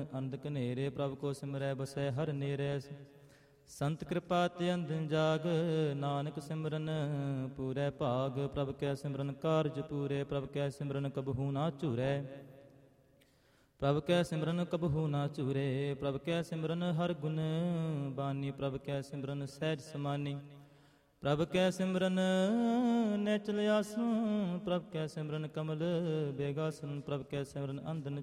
ਅੰਧਕ ਨੇਰੇ ਪ੍ਰਭ ਕੋ ਸਿਮਰੈ ਬਸੈ ਹਰ ਨੇਰੈ। ਸੰਤ ਕਿਰਪਾ ਤੇ ਅੰਧਨ ਜਾਗ ਨਾਨਕ ਸਿਮਰਨ ਪੂਰੈ ਭਾਗ। ਪ੍ਰਭ ਕੈ ਸਿਮਰਨ ਕਾਰਜ ਪੂਰੇ ਪ੍ਰਭ ਕੈ ਸਿਮਰਨ ਕਬਹੂ ਨਾ ਝੂਰੈ। ਪ੍ਰਭ ਕੈ ਸਿਮਰਨ ਕਬਹੂ ਨਾ ਝੂਰੇ ਪ੍ਰਭ ਕੈ ਸਿਮਰਨ ਹਰ ਗੁਣ ਬਾਨੀ। ਪ੍ਰਭ ਕੈ ਸਿਮਰਨ ਸਹਿਜ ਸਮਾਨੀ ਪ੍ਰਭ ਕੈ ਸਿਮਰਨ ਨੈਚਲ ਆਸਨ। ਪ੍ਰਭ ਕੈ ਸਿਮਰਨ ਕਮਲ ਬੇਗਾਸਨ ਪ੍ਰਭ ਕੈ ਸਿਮਰਨ ਅੰਧਨ